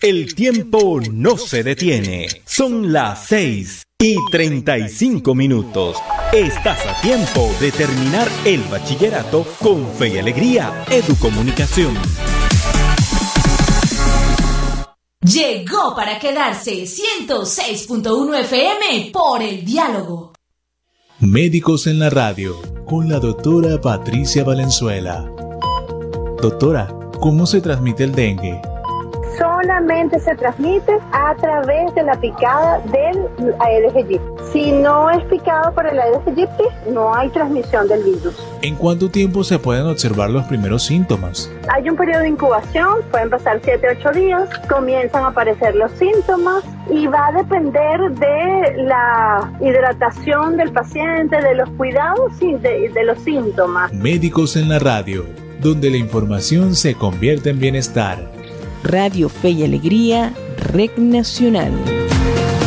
El tiempo no se detiene. Son las 6:35. Estás a tiempo de terminar el bachillerato con Fe y Alegría Educomunicación. Llegó para quedarse 106.1 FM por el diálogo. Médicos en la radio, con la doctora Patricia Valenzuela. Doctora, ¿cómo se transmite el dengue? Solamente se transmite a través de la picada del Aedes aegypti. Si no es picado por el Aedes aegypti, no hay transmisión del virus. ¿En cuánto tiempo se pueden observar los primeros síntomas? Hay un periodo de incubación, pueden pasar 7-8 días, comienzan a aparecer los síntomas y va a depender de la hidratación del paciente, de los cuidados y de los síntomas. Médicos en la radio, donde la información se convierte en bienestar. Radio Fe y Alegría, Red Nacional.